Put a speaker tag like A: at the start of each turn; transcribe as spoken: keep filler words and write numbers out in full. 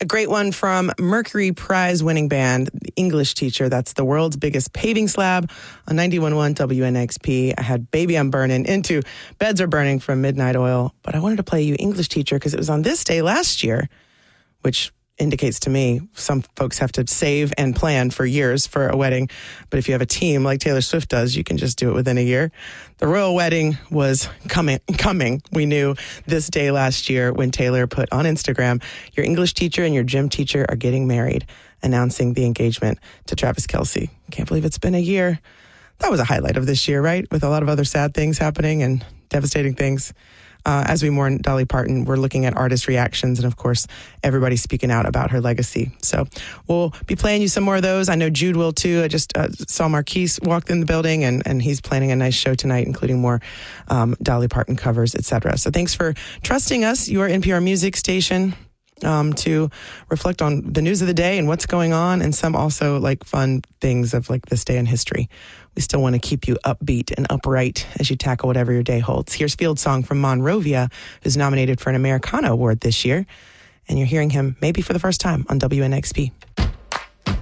A: A great one from Mercury Prize winning band, The English Teacher. That's the world's biggest paving slab on ninety-one point one W N X P. I had Baby I'm Burning into Beds Are Burning from Midnight Oil. But I wanted to play you English Teacher because it was on this day last year, which indicates to me some folks have to save and plan for years for a wedding. But if you have a team like Taylor Swift does, you can just do it within a year. The royal wedding was coming, coming. We knew this day last year when Taylor put on Instagram, your English teacher and your gym teacher are getting married, announcing the engagement to Travis Kelce. Can't believe it's been a year. That was a highlight of this year, right? With a lot of other sad things happening and devastating things. Uh, as we mourn Dolly Parton, we're looking at artist reactions and, of course, everybody speaking out about her legacy. So we'll be playing you some more of those. I know Jude will, too. I just uh, saw Marquise walked in the building, and, and he's planning a nice show tonight, including more um, Dolly Parton covers, et cetera. So thanks for trusting us, your N P R music station, um, to reflect on the news of the day and what's going on, and some also, like, fun things of, like, this day in history. We still want to keep you upbeat and upright as you tackle whatever your day holds. Here's Field Song from Monrovia, who's nominated for an Americana Award this year. And you're hearing him maybe for the first time on W N X P.